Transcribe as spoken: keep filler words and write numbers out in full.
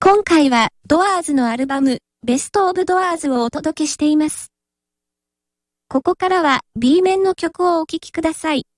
今回はドアーズのアルバムベストオブドアーズをお届けしています。ここからは B 面の曲をお聴きください。